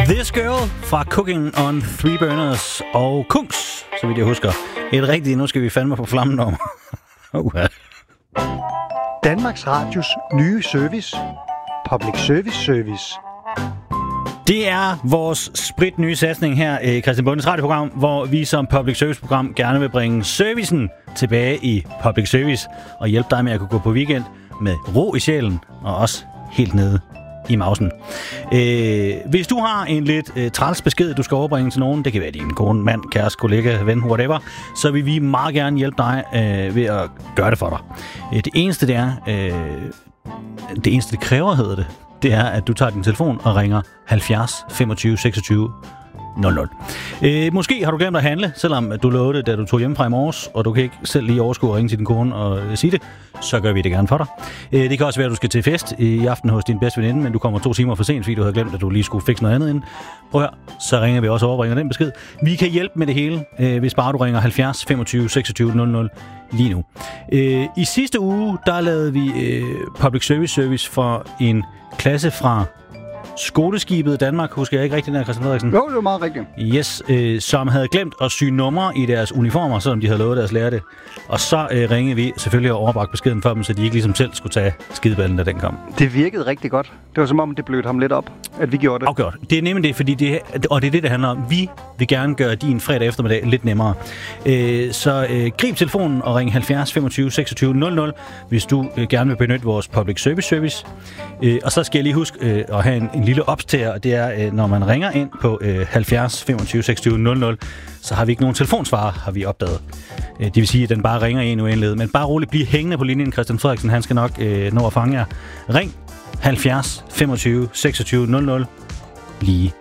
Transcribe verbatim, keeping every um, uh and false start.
This Girl fra Cooking on Three Burners og Kungs, så vidt jeg husker. Et rigtigt, nu skal vi fandme på flammen om. uh-huh. Danmarks Radios nye service. Public Service Service. Det er vores sprit nye satsning her i Christian Bondes radioprogram, hvor vi som public service program gerne vil bringe servicen tilbage i public service og hjælpe dig med at kunne gå på weekend med ro i sjælen og også helt nede i mausen. Øh, hvis du har en lidt øh, træls besked, du skal overbringe til nogen, det kan være din kone, mand, kæreste, kollega, ven, whatever, så vil vi meget gerne hjælpe dig øh, ved at gøre det for dig. Øh, det eneste det er, øh, det eneste det kræver, hedder det, det er, at du tager din telefon og ringer halvfjerds femogtyve seksogtyve nul nul. Øh, måske har du glemt at handle, selvom du lovede det, da du tog hjemmefra i morges, og du kan ikke selv lige overskue at ringe til din kone og sige det, så gør vi det gerne for dig. Øh, det kan også være, at du skal til fest i aften hos din bedste veninde, men du kommer to timer for sent, fordi du havde glemt, at du lige skulle fikse noget andet ind. Prøv at høre, så ringer vi også og overbringer den besked. Vi kan hjælpe med det hele, øh, hvis bare du ringer halvfjerds femogtyve seksogtyve nul nul lige nu. Øh, I sidste uge, der lavede vi øh, public service service for en klasse fra Skoleskibet Danmark, husker jeg ikke rigtigt, der, Christian Frederiksen? Jo, det var meget rigtigt. Yes, øh, som havde glemt at sy numre i deres uniformer, selvom de havde lovet deres lærer det. Og så øh, ringede vi selvfølgelig og overbragte beskeden for dem, så de ikke ligesom selv skulle tage skideballen, da den kom. Det virkede rigtig godt. Det var som om, det blødte ham lidt op, at vi gjorde det. Afgjort. Det er nemlig det, fordi det, og det er det, det handler om. Vi vil gerne gøre din fredag eftermiddag lidt nemmere. Øh, så øh, grib telefonen og ring halvfjerds femogtyve seksogtyve nul nul, hvis du øh, gerne vil benytte vores public service service. Øh, og så skal jeg lige huske øh, at have en, en lille opstærer, og det er, øh, når man ringer ind på øh, halvfjerds femogtyve seksogtyve nul nul, så har vi ikke nogen telefonsvarer, har vi opdaget. Øh, det vil sige, at den bare ringer en uendelighed. Men bare roligt, bliv hængende på linjen, Christian Frederiksen, han skal nok øh, nå at fange jer. Ring halvfjerds femogtyve seksogtyve nul nul lige